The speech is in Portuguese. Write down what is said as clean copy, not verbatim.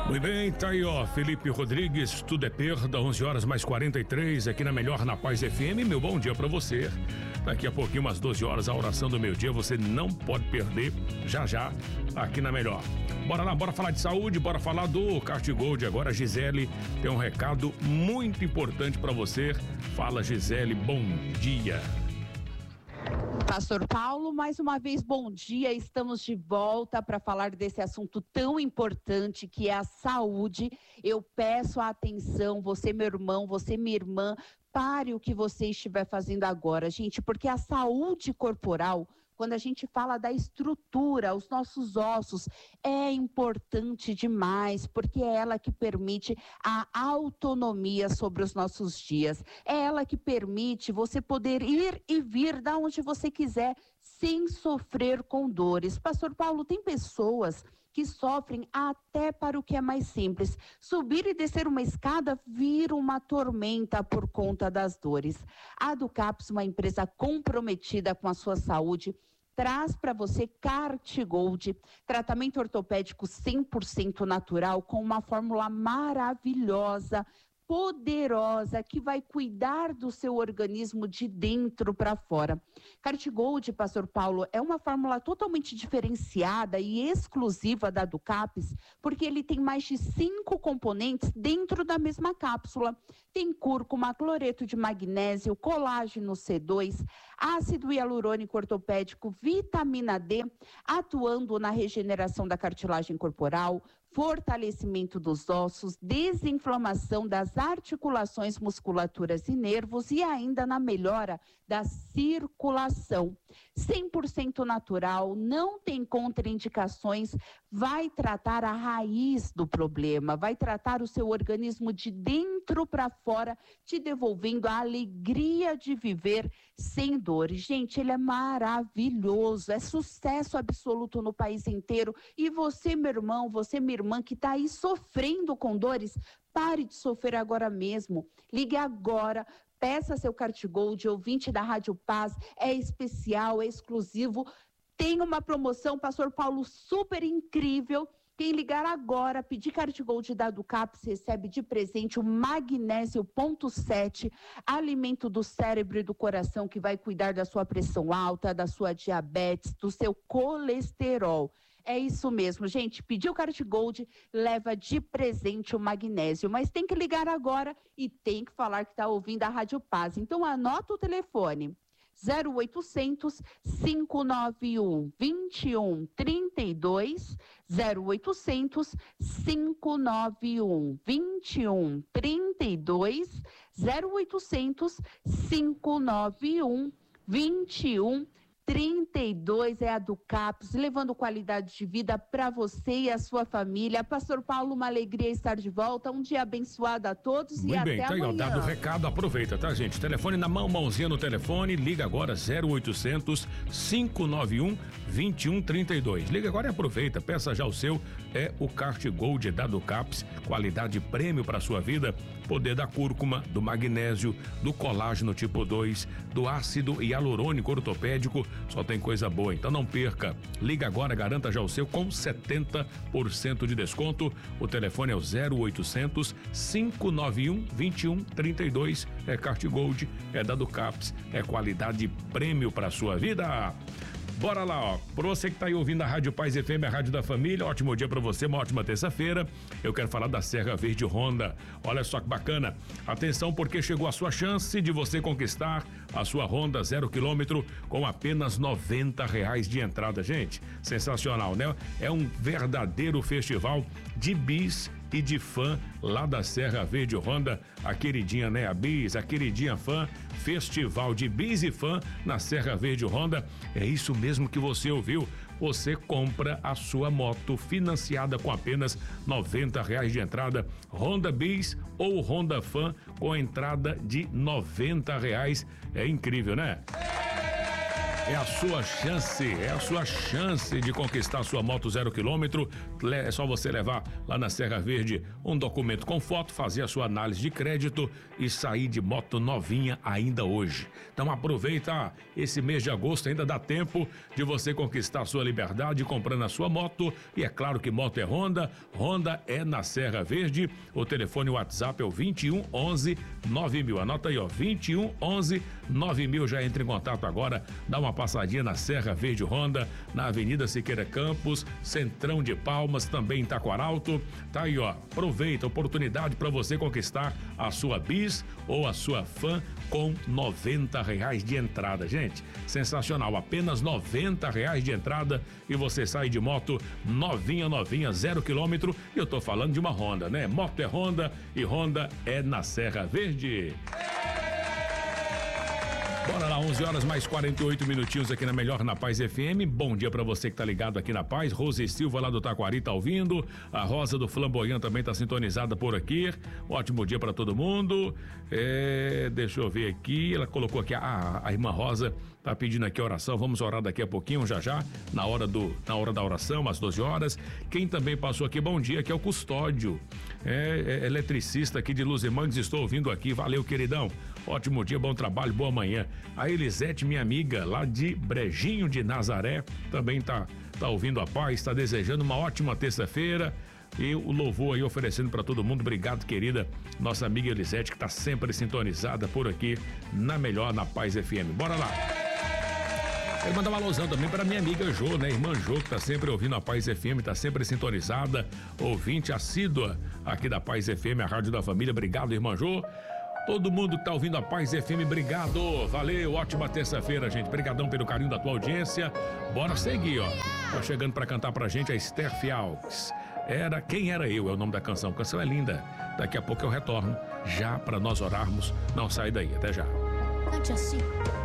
Muito bem, tá aí, ó, Felipe Rodrigues, tudo é perda, 11h mais 43, aqui na Melhor, na Paz FM, meu bom dia pra você. Daqui a pouquinho, umas 12 horas, a oração do meio-dia, você não pode perder, já, aqui na Melhor. Bora lá, bora falar de saúde, bora falar do Cartigold agora. A Gisele tem um recado muito importante pra você. Fala, Gisele, bom dia. Pastor Paulo, mais uma vez, bom dia. Estamos de volta para falar desse assunto tão importante que é a saúde. Eu peço a atenção, você, meu irmão, você, minha irmã, pare o que você estiver fazendo agora, gente, porque a saúde corporal, quando a gente fala da estrutura, os nossos ossos, é importante demais, porque é ela que permite a autonomia sobre os nossos dias. É ela que permite você poder ir e vir da onde você quiser, sem sofrer com dores. Pastor Paulo, tem pessoas que sofrem até para o que é mais simples. Subir e descer uma escada vira uma tormenta por conta das dores. A Ducaps, uma empresa comprometida com a sua saúde, traz para você Cartigold, tratamento ortopédico 100% natural, com uma fórmula maravilhosa, poderosa, que vai cuidar do seu organismo de dentro para fora. Cartigold, Pastor Paulo, é uma fórmula totalmente diferenciada e exclusiva da Ducaps, porque ele tem mais de 5 componentes dentro da mesma cápsula. Tem cúrcuma, cloreto de magnésio, colágeno C2, ácido hialurônico ortopédico, vitamina D, atuando na regeneração da cartilagem corporal, fortalecimento dos ossos, desinflamação das articulações, musculaturas e nervos e ainda na melhora da circulação. 100% natural, não tem contraindicações, vai tratar a raiz do problema, vai tratar o seu organismo de dentro para fora, te devolvendo a alegria de viver sem dores. Gente, ele é maravilhoso, é sucesso absoluto no país inteiro. E você, meu irmão, você, minha irmã, que está aí sofrendo com dores, pare de sofrer agora mesmo. Ligue agora, peça seu Cartigold, ouvinte da Rádio Paz, é especial, é exclusivo. Tem uma promoção, Pastor Paulo, super incrível. Quem ligar agora, pedir Cartigold da Ducaps, recebe de presente o magnésio ponto 7, alimento do cérebro e do coração, que vai cuidar da sua pressão alta, da sua diabetes, do seu colesterol. É isso mesmo, gente. Pediu Cartigold, leva de presente o magnésio. Mas tem que ligar agora e tem que falar que está ouvindo a Rádio Paz. Então anota o telefone. 0800 591 2132, 0800 591 2132, 0800 591 2132 é a Ducaps, levando qualidade de vida para você e a sua família. Pastor Paulo, uma alegria estar de volta, um dia abençoado a todos. Muito e bem, até tá aí, ó, amanhã. dado o recado, aproveita, tá, gente? Telefone na mão, mãozinha no telefone, liga agora 0800 591 2132. Liga agora e aproveita, peça já o seu, é o Cartigold da Ducaps, qualidade prêmio para sua vida, poder da cúrcuma, do magnésio, do colágeno tipo 2, do ácido hialurônico ortopédico, só tem coisa boa, então não perca. Liga agora, garanta já o seu com 70% de desconto. O telefone é o 0800 591 2132. É Cartigold, é da Ducaps, é qualidade prêmio para sua vida. Bora lá, ó. Pra você que tá aí ouvindo a Rádio Paz FM, a Rádio da Família, ótimo dia pra você, uma ótima terça-feira. Eu quero falar da Serra Verde Honda. Olha só que bacana. Atenção, porque chegou a sua chance de você conquistar a sua Honda 0 km com apenas R$90 de entrada, gente. Sensacional, né? É um verdadeiro festival de bis e de fã lá da Serra Verde Honda, a queridinha, né? A bis, a queridinha fã, festival de bis e fã na Serra Verde Honda. É isso mesmo que você ouviu. Você compra a sua moto financiada com apenas R$90 de entrada, Honda Bis ou Honda Fan com entrada de R$90. É incrível, né? É a sua chance de conquistar a sua moto 0 km. É só você levar lá na Serra Verde um documento com foto, fazer a sua análise de crédito e sair de moto novinha ainda hoje. Então aproveita esse mês de agosto, ainda dá tempo de você conquistar a sua liberdade comprando a sua moto. E é claro que moto é Honda, Honda é na Serra Verde. O telefone WhatsApp é o 21 11 9000. Anota aí, ó, 21 11 9000. Já entra em contato agora, dá uma passadinha na Serra Verde Honda, na Avenida Siqueira Campos, Centrão de Palmas, também em Taquaralto. Tá aí, ó, aproveita a oportunidade para você conquistar a sua bis ou a sua fan com R$90 de entrada, gente. Sensacional, apenas R$90 de entrada e você sai de moto novinha, 0 km. E eu tô falando de uma Honda, né? Moto é Honda e Honda é na Serra Verde. Bora lá, 11 horas mais 48 minutinhos aqui na Melhor, na Paz FM. Bom dia pra você que tá ligado aqui na Paz. Rose Silva lá do Taquari tá ouvindo. A Rosa do Flamboyant também tá sintonizada por aqui. Ótimo dia pra todo mundo. Deixa eu ver aqui. Ela colocou aqui, a irmã Rosa tá pedindo aqui a oração. Vamos orar daqui a pouquinho, já, na hora da oração, às 12 horas. Quem também passou aqui, bom dia, que é o Custódio. Eletricista aqui de Luzimangues, estou ouvindo aqui. Valeu, queridão. Ótimo dia, bom trabalho, boa manhã. A Elisete, minha amiga, lá de Brejinho de Nazaré, também tá ouvindo a Paz, está desejando uma ótima terça-feira. E o louvor aí oferecendo para todo mundo. Obrigado, querida, nossa amiga Elisete, que está sempre sintonizada por aqui na Melhor, na Paz FM. Bora lá. Quero mandar uma alusão também para minha amiga Jô, né? Irmã Jô, que tá sempre ouvindo a Paz FM, tá sempre sintonizada, ouvinte assídua aqui da Paz FM, a rádio da família. Obrigado, irmã Jô. Todo mundo que tá ouvindo a Paz FM, obrigado. Valeu, ótima terça-feira, gente. Obrigadão pelo carinho da tua audiência. Bora seguir, ó. Tá chegando para cantar pra gente a Esther Fialques. Quem Era Eu, é o nome da canção. A canção é linda. Daqui a pouco eu retorno, já para nós orarmos. Não sai daí, até já. Cante assim.